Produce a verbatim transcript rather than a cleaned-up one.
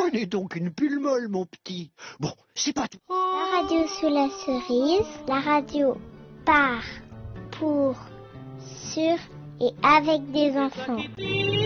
n'est donc une pull molle, mon petit. Bon, c'est pas tout. La radio sous la cerise, la radio par, pour, sur et avec des enfants.